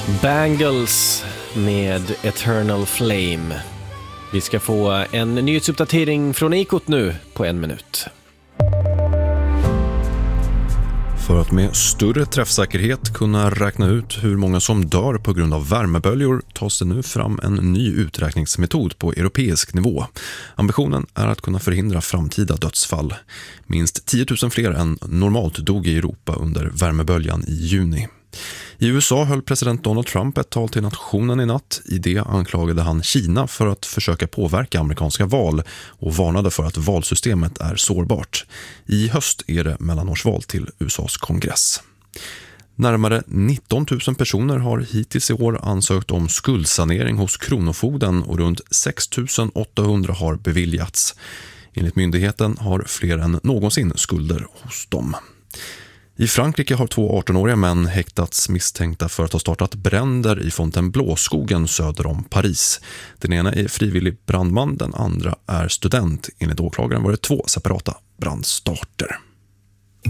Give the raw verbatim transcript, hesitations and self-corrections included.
Bangles med Eternal Flame. Vi ska få en nyhetsuppdatering från Ekot nu på en minut. För att med större träffsäkerhet kunna räkna ut hur många som dör på grund av värmeböljor tas det nu fram en ny uträkningsmetod på europeisk nivå. Ambitionen är att kunna förhindra framtida dödsfall. Minst tio tusen fler än normalt dog i Europa under värmeböljan i juni. I U S A höll president Donald Trump ett tal till nationen i natt. I det anklagade han Kina för att försöka påverka amerikanska val och varnade för att valsystemet är sårbart. I höst är det mellanårsval till U S A:s kongress. Närmare nitton tusen personer har hittills i år ansökt om skuldsanering hos Kronofogden och runt sex tusen åttahundra har beviljats. Enligt myndigheten har fler än någonsin skulder hos dem. I Frankrike har två arton-åriga män häktats misstänkta för att ha startat bränder i Fontainebleau-skogen söder om Paris. Den ena är frivillig brandman, den andra är student. Enligt åklagaren var det två separata brandstarter.